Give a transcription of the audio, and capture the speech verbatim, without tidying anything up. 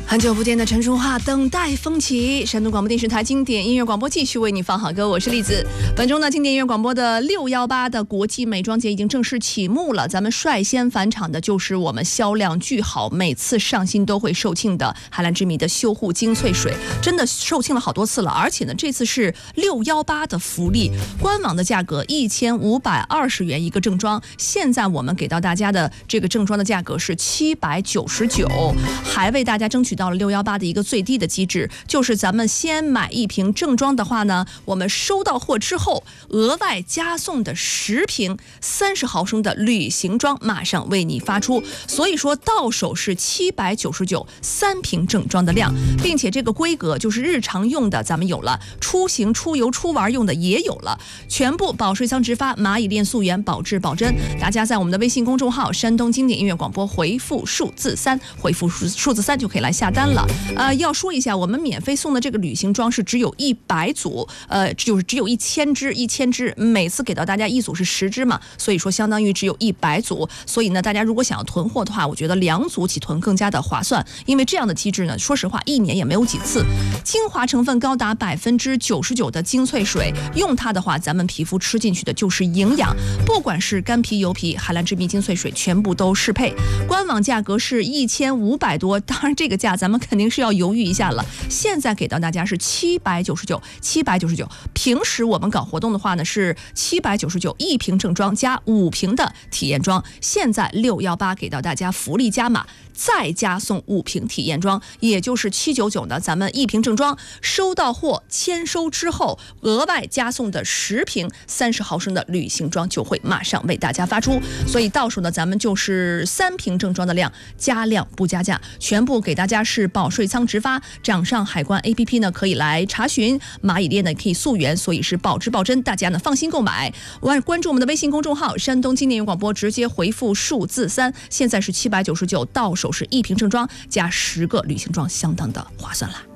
很久不见的陈淑桦，等待风起。山东广播电视台经典音乐广播继续为你放好歌，我是栗子。本周呢，经典音乐广播的六一八的国际美妆节已经正式启幕了。咱们率先返场的就是我们销量巨好，每次上新都会售罄的海蓝之谜的修护精粹水，真的售罄了好多次了。而且呢，这次是六一八的福利，官网的价格一千五百二十元一个正装，现在我们给到大家的这个正装的价格是七百九十九，还为大家争取到了六一八的一个最低的机制，就是咱们先买一瓶正装的话呢，我们收到货之后额外加送的十瓶三十毫升的旅行装马上为你发出，所以说到手是七百九十九，三瓶正装的量，并且这个规格就是日常用的咱们有了，出行出游出玩用的也有了，全部保水仓直发，蚂蚁链溯源，保质保真。大家在我们的微信公众号山东经典音乐广播回复数字三，回复数数字三就可以来下单了。呃，要说一下，我们免费送的这个旅行装是只有一百组，呃，就是只有一千支，一千支，每次给到大家一组是十支嘛，所以说相当于只有一百组。所以呢，大家如果想要囤货的话，我觉得两组起囤更加的划算，因为这样的机制呢，说实话一年也没有几次。精华成分高达百分之九十九的精粹水，用它的话，咱们皮肤吃进去的就是营养，不管是干皮油皮，海蓝之谜精粹水全部都适配。官网价格是一千五百多，当然这个价咱们肯定是要犹豫一下了。现在给到大家是七百九十九，七百九十九。平时我们搞活动的话呢是七百九十九一瓶正装加五瓶的体验装，现在六一八给到大家福利加码，再加送五瓶体验装，也就是七百九十九的咱们一瓶正装，收到货签收之后额外加送的十瓶三十毫升的旅行装就会马上为大家发出，所以到手呢咱们就是三瓶正装的量，加量不加价，全部给大家是保税仓直发，掌上海关 A P P 呢可以来查询，蚂蚁链呢可以溯源，所以是保质保真，大家呢放心购买。关关注我们的微信公众号山东经典音乐广播，直接回复数字三，现在是七百九十九，到手是一瓶正装加十个旅行装，相当的划算啦。